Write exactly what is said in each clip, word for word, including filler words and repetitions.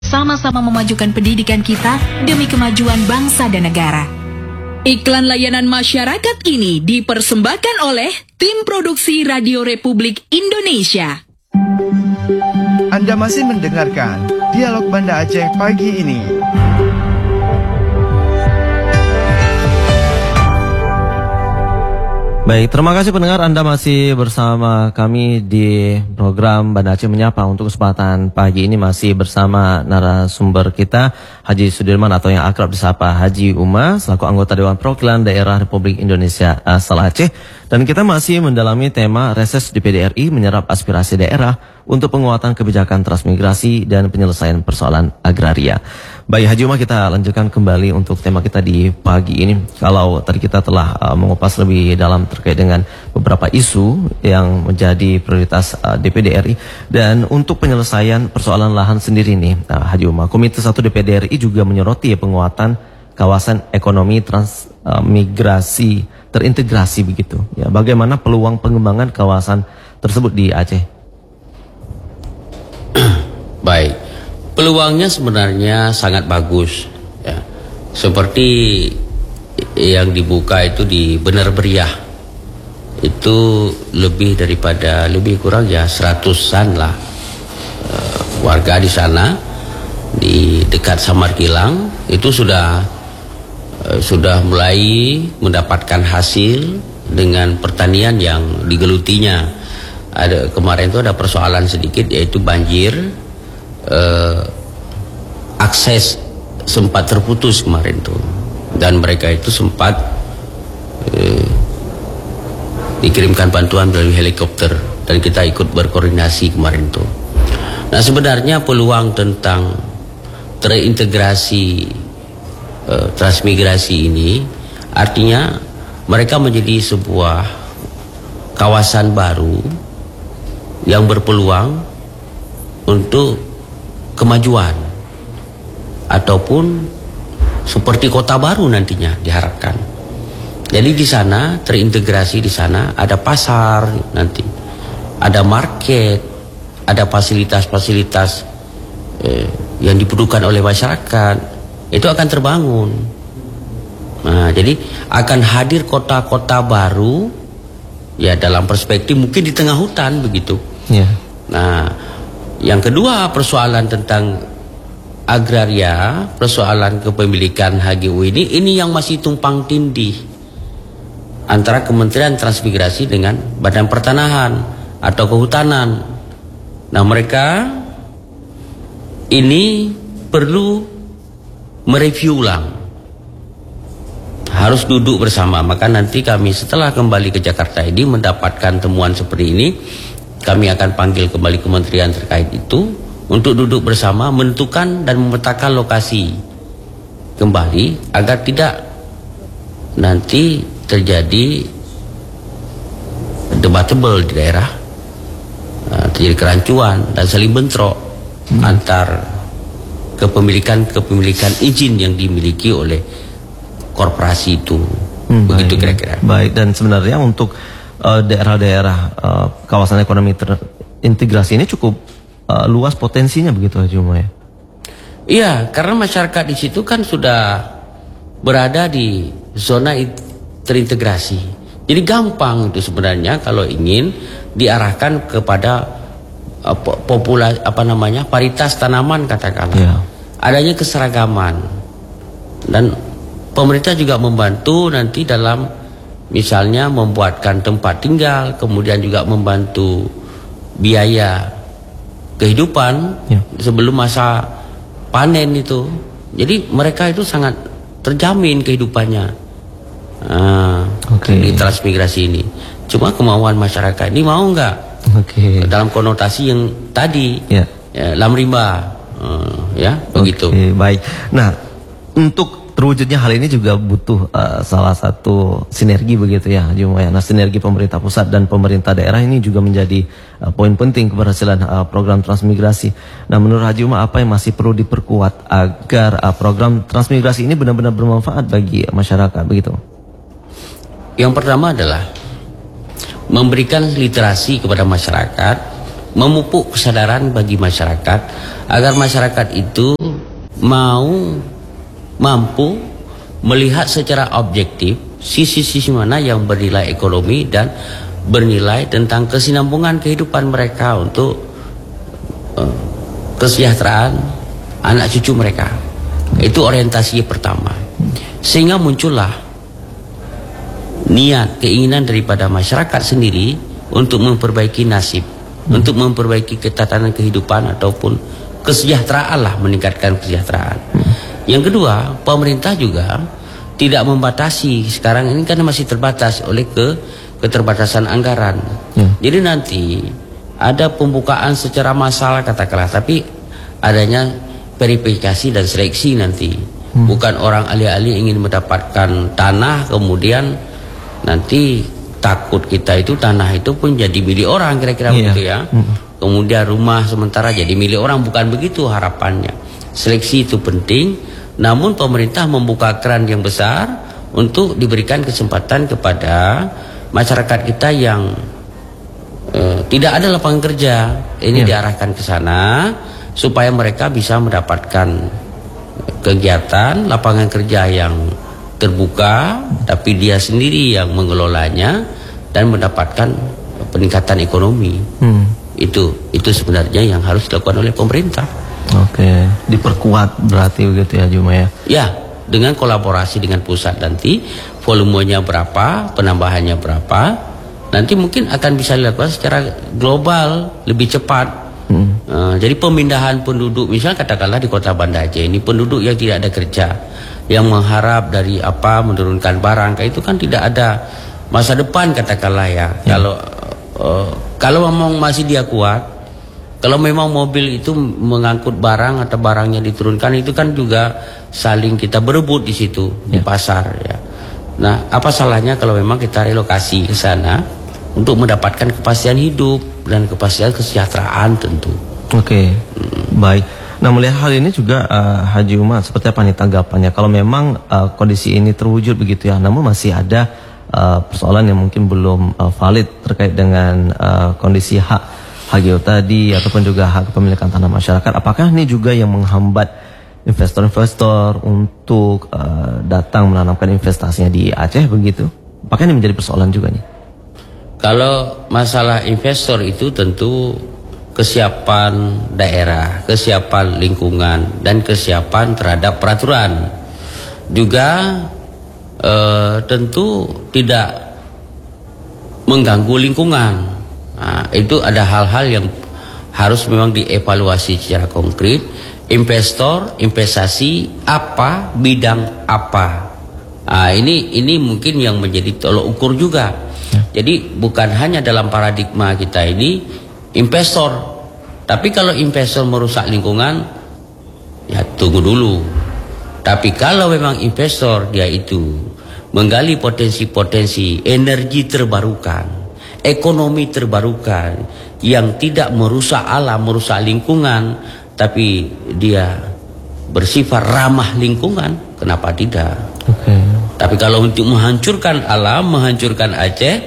sama-sama memajukan pendidikan kita demi kemajuan bangsa dan negara. Iklan layanan masyarakat ini dipersembahkan oleh Tim Produksi Radio Republik Indonesia. Anda masih mendengarkan Dialog Banda Aceh pagi ini. Baik, terima kasih pendengar, Anda masih bersama kami di program Banda Aceh Menyapa. Untuk kesempatan pagi ini masih bersama narasumber kita, Haji Sudirman atau yang akrab disapa Haji Uma, selaku anggota Dewan Perwakilan Daerah Republik Indonesia asal Aceh. Dan kita masih mendalami tema Reses D P D R I menyerap aspirasi daerah untuk penguatan kebijakan transmigrasi dan penyelesaian persoalan agraria. Baik Haji Uma, kita lanjutkan kembali untuk tema kita di pagi ini. Kalau tadi kita telah uh, mengupas lebih dalam terkait dengan beberapa isu yang menjadi prioritas uh, D P D R I. Dan untuk penyelesaian persoalan lahan sendiri nih uh, Haji Uma, Komite satu D P D R I juga menyoroti penguatan kawasan ekonomi transmigrasi uh, terintegrasi begitu. Ya, bagaimana peluang pengembangan kawasan tersebut di Aceh? Baik, peluangnya sebenarnya sangat bagus. Ya. Seperti yang dibuka itu di Bener Beriah, itu lebih daripada lebih kurang ya seratusan lah uh, warga di sana di dekat Samarkilang itu sudah sudah mulai mendapatkan hasil dengan pertanian yang digelutinya. Ada kemarin itu ada persoalan sedikit yaitu banjir, eh, akses sempat terputus kemarin tuh, dan mereka itu sempat eh, dikirimkan bantuan melalui helikopter dan kita ikut berkoordinasi kemarin tuh. Nah sebenarnya peluang tentang terintegrasi transmigrasi ini artinya mereka menjadi sebuah kawasan baru yang berpeluang untuk kemajuan ataupun seperti kota baru nantinya diharapkan. Jadi di sana terintegrasi, di sana ada pasar nanti, ada market, ada fasilitas-fasilitas eh, yang dibutuhkan oleh masyarakat. Itu akan terbangun. Nah, jadi akan hadir kota-kota baru ya dalam perspektif mungkin di tengah hutan begitu. Yeah. Nah, yang kedua persoalan tentang agraria, persoalan kepemilikan H G U ini ini yang masih tumpang tindih antara Kementerian Transmigrasi dengan Badan Pertanahan atau Kehutanan. Nah, mereka ini perlu mereview ulang, harus duduk bersama. Maka nanti kami setelah kembali ke Jakarta ini mendapatkan temuan seperti ini, kami akan panggil kembali kementerian terkait itu untuk duduk bersama menentukan dan memetakan lokasi kembali agar tidak nanti terjadi debatable di daerah, terjadi kerancuan dan saling bentrok hmm. antar kepemilikan-kepemilikan izin yang dimiliki oleh korporasi itu. Hmm, begitu kira-kira. Baik, dan sebenarnya untuk daerah-daerah uh, uh, kawasan ekonomi terintegrasi ini cukup uh, luas potensinya begitu Haji Uma ya? Iya, karena masyarakat di situ kan sudah berada di zona terintegrasi. Jadi gampang itu sebenarnya kalau ingin diarahkan kepada populasi apa namanya paritas tanaman katakanlah, yeah. adanya keseragaman, dan pemerintah juga membantu nanti dalam misalnya membuatkan tempat tinggal, kemudian juga membantu biaya kehidupan yeah. sebelum masa panen itu. Jadi mereka itu sangat terjamin kehidupannya nah, okay. di transmigrasi ini. Cuma kemauan masyarakat ini mau nggak? Okay. Dalam konotasi yang tadi yeah. ya, lam rimba uh, ya begitu. Okay, baik. Nah, untuk terwujudnya hal ini juga butuh uh, salah satu sinergi begitu ya, Haji Uma. Nah, sinergi pemerintah pusat dan pemerintah daerah ini juga menjadi uh, poin penting keberhasilan uh, program transmigrasi. Nah, menurut Haji Uma apa yang masih perlu diperkuat agar uh, program transmigrasi ini benar-benar bermanfaat bagi masyarakat begitu? Yang pertama adalah memberikan literasi kepada masyarakat, memupuk kesadaran bagi masyarakat agar masyarakat itu mau mampu melihat secara objektif sisi-sisi mana yang bernilai ekonomi dan bernilai tentang kesinambungan kehidupan mereka untuk uh, kesejahteraan anak cucu mereka. Itu orientasi pertama. Sehingga muncullah niat, keinginan daripada masyarakat sendiri untuk memperbaiki nasib, hmm. untuk memperbaiki ketatanan kehidupan ataupun kesejahteraan lah, meningkatkan kesejahteraan. Hmm. Yang kedua, pemerintah juga tidak membatasi. Sekarang ini kan masih terbatas oleh ke keterbatasan anggaran. Hmm. Jadi nanti ada pembukaan secara massal katakanlah, tapi adanya verifikasi dan seleksi nanti. Hmm. Bukan orang alih-alih ingin mendapatkan tanah kemudian nanti takut kita itu tanah itu pun jadi milik orang, kira-kira yeah. begitu ya. Hmm. Kemudian rumah sementara jadi milik orang, bukan begitu harapannya. Seleksi itu penting, namun pemerintah membuka keran yang besar untuk diberikan kesempatan kepada masyarakat kita yang eh, tidak ada lapangan kerja. Ini yeah. diarahkan ke sana supaya mereka bisa mendapatkan kegiatan lapangan kerja yang terbuka, tapi dia sendiri yang mengelolanya dan mendapatkan peningkatan ekonomi. Hmm. Itu itu sebenarnya yang harus dilakukan oleh pemerintah. Oke, diperkuat berarti begitu ya Juma ya? Ya, dengan kolaborasi dengan pusat nanti volumenya berapa, penambahannya berapa, nanti mungkin akan bisa dilakukan secara global lebih cepat. Hmm. Uh, jadi pemindahan penduduk, misalnya katakanlah di kota Banda Aceh ini penduduk yang tidak ada kerja, yang mengharap dari apa menurunkan barang, itu kan tidak ada masa depan katakanlah ya. Hmm. Kalau uh, kalau memang masih dia kuat, kalau memang mobil itu mengangkut barang atau barangnya diturunkan, itu kan juga saling kita berebut di situ hmm. di pasar ya. Nah, apa salahnya kalau memang kita relokasi ke sana untuk mendapatkan kepastian hidup dan kepastian kesejahteraan tentu. Oke, hmm. baik. Nah, melihat hal ini juga uh, Haji Umar, seperti apa nih tanggapannya? Kalau memang uh, kondisi ini terwujud begitu ya, namun masih ada uh, persoalan yang mungkin belum uh, valid terkait dengan uh, kondisi hak H G O tadi ataupun juga hak kepemilikan tanah masyarakat. Apakah ini juga yang menghambat investor-investor untuk uh, datang menanamkan investasinya di Aceh begitu? Apakah ini menjadi persoalan juga nih? Kalau masalah investor itu tentu kesiapan daerah, kesiapan lingkungan, dan kesiapan terhadap peraturan. Juga eh, tentu tidak mengganggu lingkungan. Nah, itu ada hal-hal yang harus memang dievaluasi secara konkret. Investor, investasi apa, bidang apa. Nah, ini ini mungkin yang menjadi tolok ukur juga. Jadi bukan hanya dalam paradigma kita ini investor, tapi kalau investor merusak lingkungan, ya tunggu dulu. Tapi kalau memang investor dia itu menggali potensi-potensi energi terbarukan, ekonomi terbarukan yang tidak merusak alam, merusak lingkungan, tapi dia bersifat ramah lingkungan, kenapa tidak? Okay. Tapi kalau untuk menghancurkan alam, menghancurkan Aceh,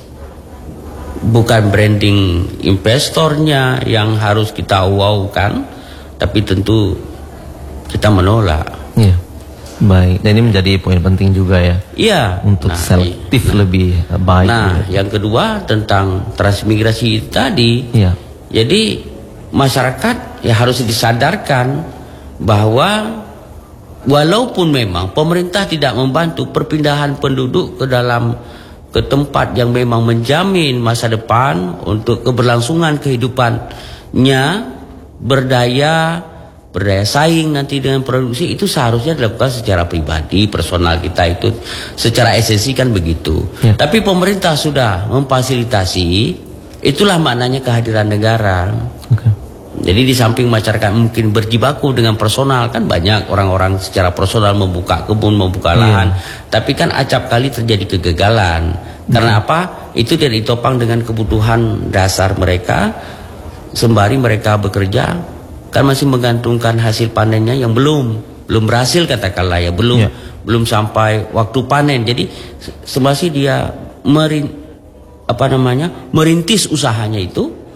bukan branding investornya yang harus kita wow-kan, tapi tentu kita menolak. Iya. Baik, dan ini menjadi poin penting juga ya. Iya. Untuk nah, selektif nah, lebih baik. Nah, ya. Yang kedua tentang transmigrasi tadi. Iya. Jadi masyarakat ya harus disadarkan bahwa walaupun memang pemerintah tidak membantu perpindahan penduduk ke dalam ke tempat yang memang menjamin masa depan untuk keberlangsungan kehidupannya, berdaya berdaya saing nanti dengan produksi, itu seharusnya dilakukan secara pribadi, personal kita itu secara esensi kan begitu. Ya. Tapi pemerintah sudah memfasilitasi, itulah maknanya kehadiran negara. Okay. Jadi di samping masyarakat mungkin berjibaku dengan personal, kan banyak orang-orang secara personal membuka kebun, membuka lahan, yeah. tapi kan acap kali terjadi kegagalan. Yeah. Karena apa? Itu tidak ditopang dengan kebutuhan dasar mereka, sembari mereka bekerja, kan masih menggantungkan hasil panennya yang belum belum berhasil katakanlah ya, belum yeah. belum sampai waktu panen. Jadi sembari dia merin, apa namanya merintis usahanya itu,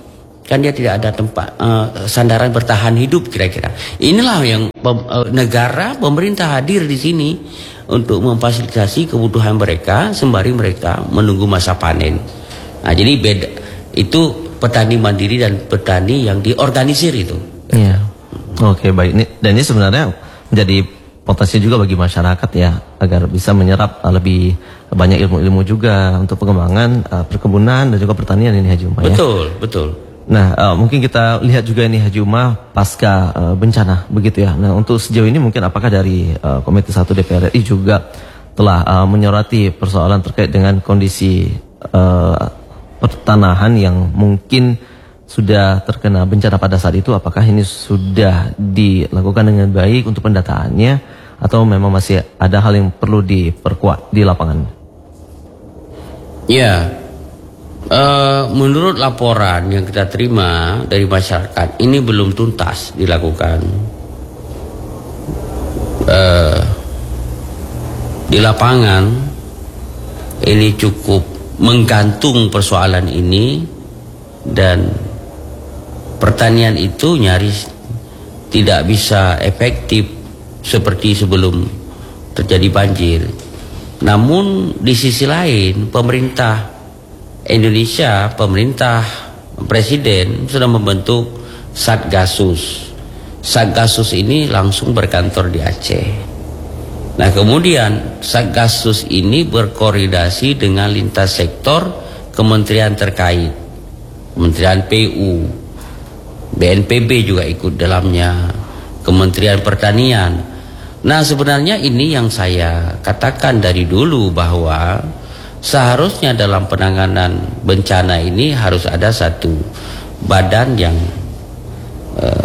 kan dia tidak ada tempat uh, sandaran bertahan hidup kira-kira. Inilah yang pem, uh, negara, pemerintah hadir di sini untuk memfasilitasi kebutuhan mereka sembari mereka menunggu masa panen. Nah, jadi beda itu petani mandiri dan petani yang diorganisir itu. Iya. Oke, baik. Ini, dan ini sebenarnya menjadi potensi juga bagi masyarakat ya, agar bisa menyerap uh, lebih banyak ilmu-ilmu juga untuk pengembangan uh, perkebunan dan juga pertanian ini Haji Umar. Betul, ya? betul. Nah, uh, mungkin kita lihat juga ini Haji Umar pasca uh, bencana begitu ya. Nah, untuk sejauh ini mungkin apakah dari uh, Komisi satu D P R R I juga telah uh, menyoroti persoalan terkait dengan kondisi uh, pertanahan yang mungkin sudah terkena bencana pada saat itu, apakah ini sudah dilakukan dengan baik untuk pendataannya atau memang masih ada hal yang perlu diperkuat di lapangan? Ya, uh, menurut laporan yang kita terima dari masyarakat, ini belum tuntas dilakukan. Uh, di lapangan ini cukup menggantung persoalan ini, dan pertanian itu nyaris tidak bisa efektif seperti sebelum terjadi banjir. Namun di sisi lain pemerintah Indonesia, pemerintah presiden sudah membentuk Satgasus. Satgasus ini langsung berkantor di Aceh. Nah, kemudian Satgasus ini berkoordinasi dengan lintas sektor kementerian terkait, Kementerian P U, B N P B juga ikut dalamnya, Kementerian Pertanian. Nah, sebenarnya ini yang saya katakan dari dulu, bahwa seharusnya dalam penanganan bencana ini harus ada satu badan yang eh,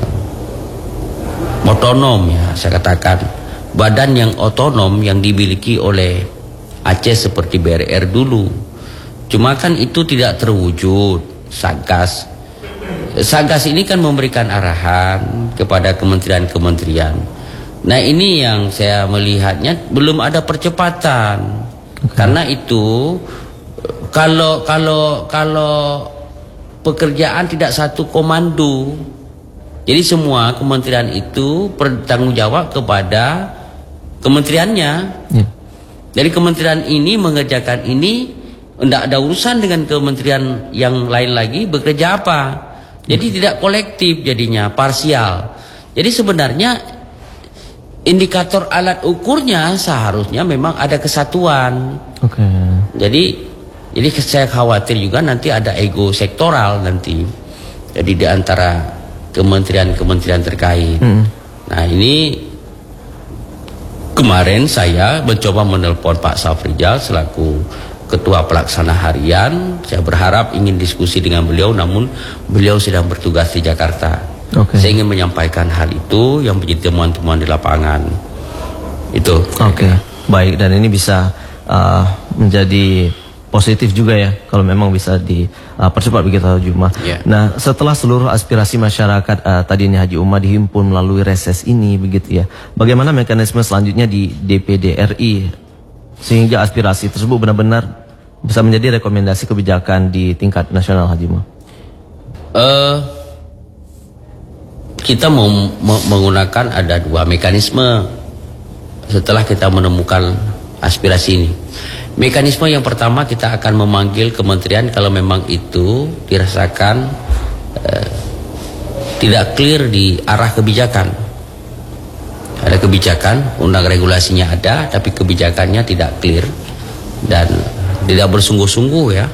otonom, ya saya katakan, badan yang otonom yang dimiliki oleh Aceh seperti B R R dulu. Cuma kan itu tidak terwujud. Satgas Satgas ini kan memberikan arahan kepada kementerian-kementerian. Nah, ini yang saya melihatnya belum ada percepatan. Okay. Karena itu kalau kalau kalau pekerjaan tidak satu komando, jadi semua kementerian itu bertanggung jawab kepada kementeriannya. Yeah. Jadi kementerian ini mengerjakan ini, tidak ada urusan dengan kementerian yang lain lagi bekerja apa. Jadi tidak kolektif, jadinya parsial. Jadi sebenarnya indikator alat ukurnya seharusnya memang ada kesatuan. Oke. Okay. Jadi jadi saya khawatir juga nanti ada ego sektoral nanti. Jadi di antara kementerian-kementerian terkait. Hmm. Nah, ini kemarin saya mencoba menelpon Pak Safrijal selaku Ketua Pelaksana Harian. Saya berharap ingin diskusi dengan beliau, namun beliau sedang bertugas di Jakarta. Okay. Saya ingin menyampaikan hal itu yang menjadi temuan-temuan di lapangan. Itu. Oke, okay. Baik, dan ini bisa uh, menjadi positif juga ya, kalau memang bisa dipercepat uh, begitu Haji Umar. Yeah. Nah, setelah seluruh aspirasi masyarakat uh, tadi ini Haji Umar dihimpun melalui reses ini begitu ya, bagaimana mekanisme selanjutnya di D P D R I sehingga aspirasi tersebut benar-benar bisa menjadi rekomendasi kebijakan di tingkat nasional, Haji Umar? Uh, kita mau menggunakan ada dua mekanisme setelah kita menemukan aspirasi ini. Mekanisme yang pertama, kita akan memanggil kementerian kalau memang itu dirasakan uh, tidak clear di arah kebijakan. Ada kebijakan, undang regulasinya ada, tapi kebijakannya tidak clear dan tidak bersungguh-sungguh ya,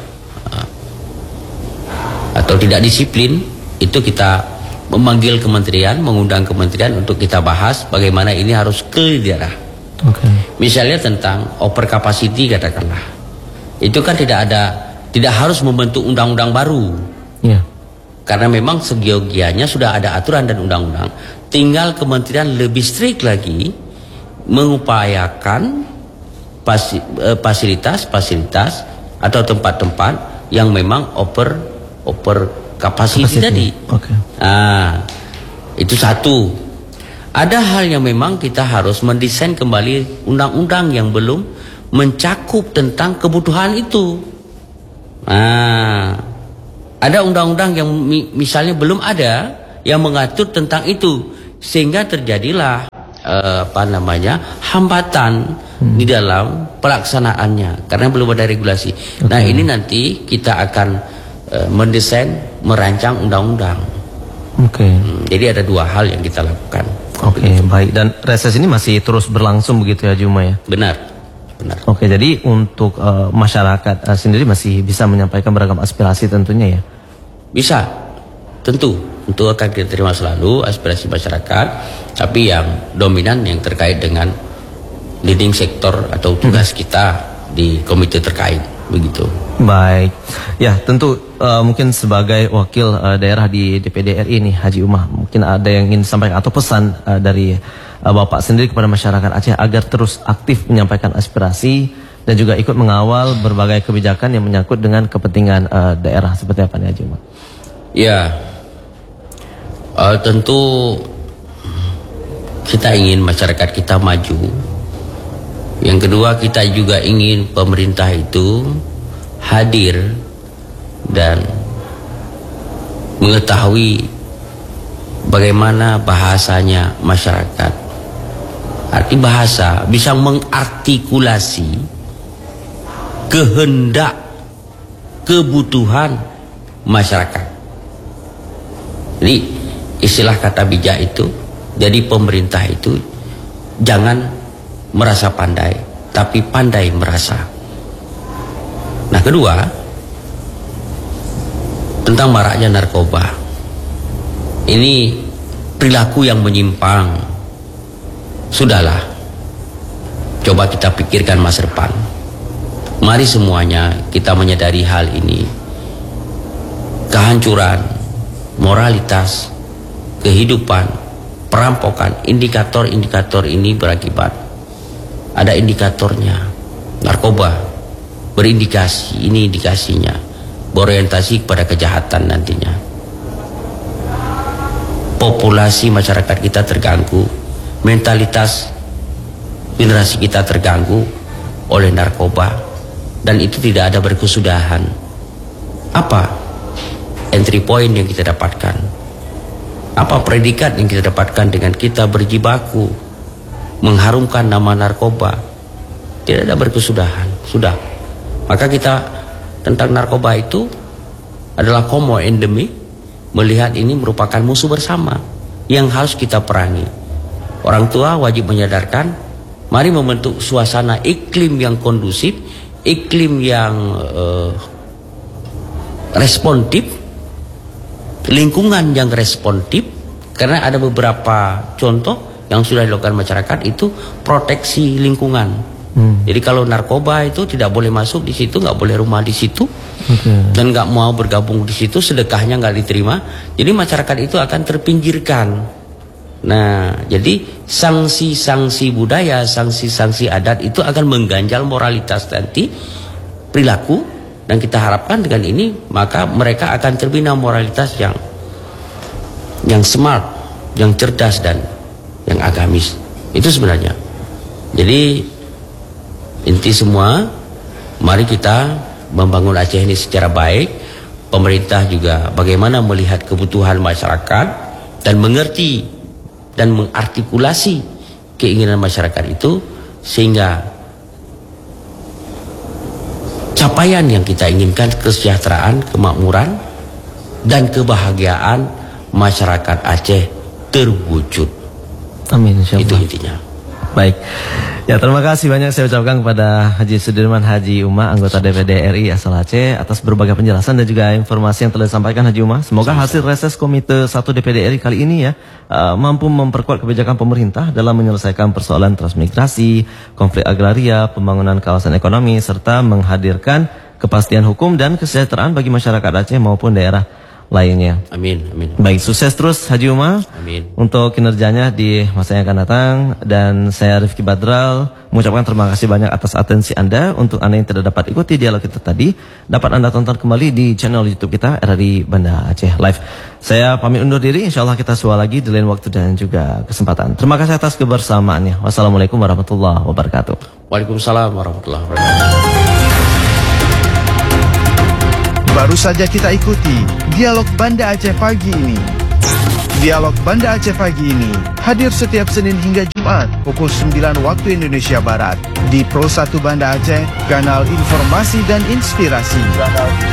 atau tidak disiplin. Itu kita memanggil kementerian, mengundang kementerian untuk kita bahas bagaimana ini harus clear di arah. Okay. Misalnya tentang over capacity katakanlah, itu kan tidak ada, tidak harus membentuk undang-undang baru. Yeah. Karena memang segigianya sudah ada aturan dan undang-undang. Tinggal kementerian lebih strict lagi mengupayakan fasilitas-fasilitas atau tempat-tempat yang memang over over capacity tadi. Okay. Nah, itu satu. Ada hal yang memang kita harus mendesain kembali undang-undang yang belum mencakup tentang kebutuhan itu. Nah, Ada undang-undang yang mi misalnya belum ada yang mengatur tentang itu, sehingga terjadilah uh, apa namanya hambatan hmm. di dalam pelaksanaannya karena belum ada regulasi. Okay. Nah ini nanti kita akan uh, mendesain, merancang undang-undang. Oke. Okay. Hmm, jadi ada dua hal yang kita lakukan. Oke, okay, baik. Dan reses ini masih terus berlangsung begitu ya, Juma ya? Benar. Benar. Oke, jadi untuk uh, masyarakat uh, sendiri masih bisa menyampaikan beragam aspirasi tentunya ya? Bisa, tentu. Tentu akan kita terima selalu aspirasi masyarakat, tapi yang dominan yang terkait dengan leading sektor atau tugas hmm. kita di komite terkait, begitu. Baik, ya tentu uh, mungkin sebagai wakil uh, daerah di D P D R I ini, Haji Umah, mungkin ada yang ingin disampaikan atau pesan uh, dari uh, Bapak sendiri kepada masyarakat Aceh agar terus aktif menyampaikan aspirasi dan juga ikut mengawal berbagai kebijakan yang menyangkut dengan kepentingan uh, daerah, seperti apa nih Haji Umah? Ya, uh, tentu kita ingin masyarakat kita maju. Yang kedua, kita juga ingin pemerintah itu hadir dan mengetahui bagaimana bahasanya masyarakat. Arti bahasa bisa mengartikulasi kehendak, kebutuhan masyarakat. Jadi istilah kata bijak itu, jadi pemerintah itu jangan merasa pandai, tapi pandai merasa. Nah kedua, tentang maraknya narkoba. Ini perilaku yang menyimpang. Sudahlah, coba kita pikirkan masa depan. Mari semuanya kita menyadari hal ini. Kehancuran, moralitas, kehidupan, perampokan, indikator-indikator ini berakibat. Ada indikatornya. Narkoba berindikasi, ini indikasinya, berorientasi kepada kejahatan nantinya. Populasi masyarakat kita terganggu, mentalitas generasi kita terganggu oleh narkoba, dan itu tidak ada berkesudahan. Apa entry point yang kita dapatkan? Apa predikat yang kita dapatkan dengan kita berjibaku mengharumkan nama narkoba? Tidak ada berkesudahan. Sudah. Maka kita tentang narkoba itu adalah komo endemi, melihat ini merupakan musuh bersama yang harus kita perangi. Orang tua wajib menyadarkan, mari membentuk suasana iklim yang kondusif, iklim yang uh, responsif, lingkungan yang responsif, karena ada beberapa contoh yang sudah dilakukan masyarakat itu proteksi lingkungan. Hmm. Jadi kalau narkoba itu tidak boleh masuk di situ, nggak boleh rumah di situ, okay. dan nggak mau bergabung di situ, sedekahnya nggak diterima. Jadi masyarakat itu akan terpinggirkan. Nah, jadi sanksi-sanksi budaya, sanksi-sanksi adat itu akan mengganjal moralitas nanti, perilaku, dan kita harapkan dengan ini maka mereka akan terbina moralitas yang yang smart, yang cerdas dan yang agamis. Itu sebenarnya. Jadi inti semua, mari kita membangun Aceh ini secara baik. Pemerintah juga bagaimana melihat kebutuhan masyarakat dan mengerti dan mengartikulasi keinginan masyarakat itu, sehingga capaian yang kita inginkan, kesejahteraan, kemakmuran, dan kebahagiaan masyarakat Aceh terwujud. Amin, insyaallah. Itu intinya. Baik. Ya, terima kasih banyak saya ucapkan kepada Haji Sudirman Haji Umah, anggota D P D R I asal Aceh, atas berbagai penjelasan dan juga informasi yang telah disampaikan Haji Umah. Semoga hasil reses Komite satu D P D R I kali ini ya uh, mampu memperkuat kebijakan pemerintah dalam menyelesaikan persoalan transmigrasi, konflik agraria, pembangunan kawasan ekonomi, serta menghadirkan kepastian hukum dan kesejahteraan bagi masyarakat Aceh maupun daerah lainnya. Amin, amin. Baik, sukses terus Haji Umah. Amin. Untuk kinerjanya di masa yang akan datang, dan saya Rifki Badral mengucapkan terima kasih banyak atas atensi Anda. Untuk Anda yang tidak dapat ikuti dialog kita tadi, dapat Anda tonton kembali di channel YouTube kita R R I Banda Aceh Live. Saya pamit undur diri, insyaallah kita sua lagi di lain waktu dan juga kesempatan. Terima kasih atas kebersamaannya. Wassalamualaikum warahmatullahi wabarakatuh. Waalaikumsalam warahmatullahi wabarakatuh. Baru saja kita ikuti Dialog Banda Aceh pagi ini. Dialog Banda Aceh pagi ini hadir setiap Senin hingga Jumat pukul sembilan waktu Indonesia Barat di Pro satu Banda Aceh, kanal informasi dan inspirasi.